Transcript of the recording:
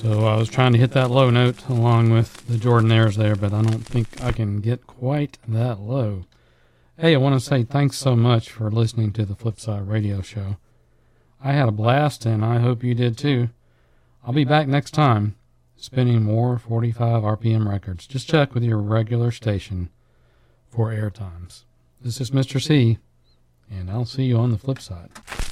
So I was trying to hit that low note along with the Jordanaires there, but I don't think I can get quite that low. Hey, I want to say thanks so much for listening to the Flipside Radio Show. I had a blast, and I hope you did too. I'll be back next time, spinning more 45 RPM records. Just check with your regular station for air times. This is Mr. C, and I'll see you on the flip side.